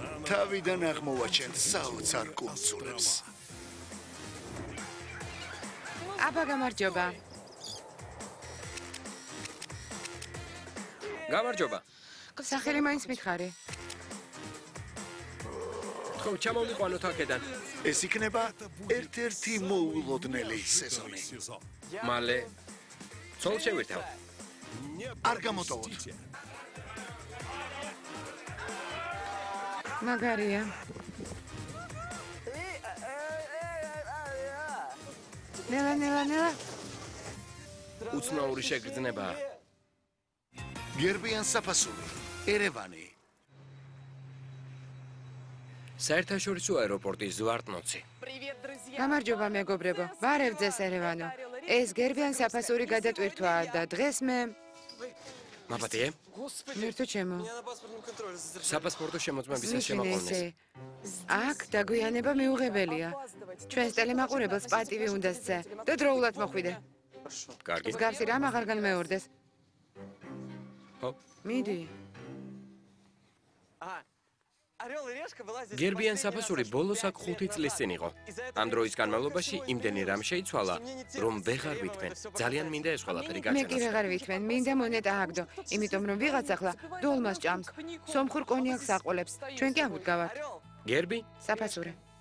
თავიდან აღმოვაჩენთ საოცარ კუნძულებს. აბა გამარჯობა. გამარჯობა. სახელი მაინც მითხარი. ხო, ჩამოვიყვანოთ აქედან. ეს იქნება ერთ-ერთი მოულოდნელი სეზონი. მალე ცოლ შევირთავ. არ გამოტოვოთ. მაგარია. ნელა. უცნაური შეგრძნება. გერბიან საფასური, ერევანი. საერთაშორისო აეროპორტის ზვარტნოცი. გამარჯობა მეგობრებო. ვარევძეს ერევანო. ეს გერბიან საფასური გადატვირთვაა და დღეს მე მაპატიე? მერტო ჩემო. საპასპორტო შემოწმებისას შემოყოლნეს. აქ დაგვიანება მიუღებელია. ჩვენს ტელემაყურებელს პატივი უნდა სცე და დროულად მოხვიდე. კარგი. მსგავსი რამ აღარ განმეორდეს. ხო. მიდი. გერბიან საფასური ბოლოს აქ 5 წლის წინ იყო. ამ დროის განმავლობაში იმდენი რამ შეიცვალა, რომ ვეღარ ვითმენ. ძალიან მინდა ეს ყველაფერი მე კი გაცანოს. ვეღარ ვითმენ, მინდა მონეტა აგდო, იმიტომ რომ ვიღაც ახლა დოლმას ჭამს. სომხურ კონიაკს აყოლებს. ჩვენ კი ამუდგავართ. გერბი? საფასური.